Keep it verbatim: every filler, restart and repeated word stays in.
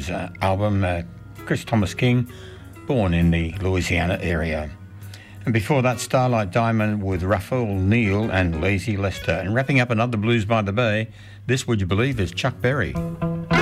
Blues uh, album, uh, Chris Thomas King, born in the Louisiana area. And before that, Starlight Diamond with Raphael Neal and Lazy Lester. And wrapping up another Blues by the Bay, this, would you believe, is Chuck Berry.